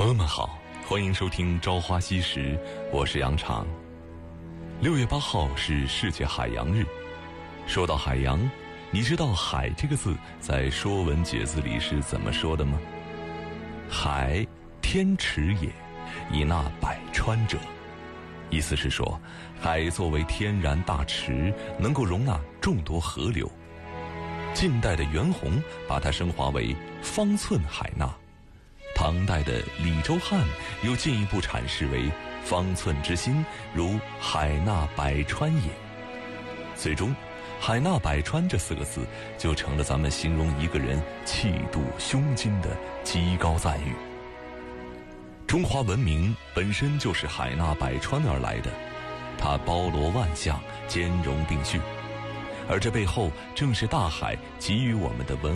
友们好，欢迎收听《朝花夕拾》，我是杨常。6月8号是世界海洋日。说到海洋，你知道海这个字在《说文解字》里是怎么说的吗？海，天池也，以纳百川者。意思是说，海作为天然大池，能够容纳众多河流。晋代的袁弘把它升华为方寸海纳，唐代的李周汉又进一步阐释为方寸之心，如海纳百川也。最终，海纳百川这4个字就成了咱们形容一个人气度胸襟的极高赞誉。中华文明本身就是海纳百川而来的，它包罗万象，兼容并蓄，而这背后正是大海给予我们的文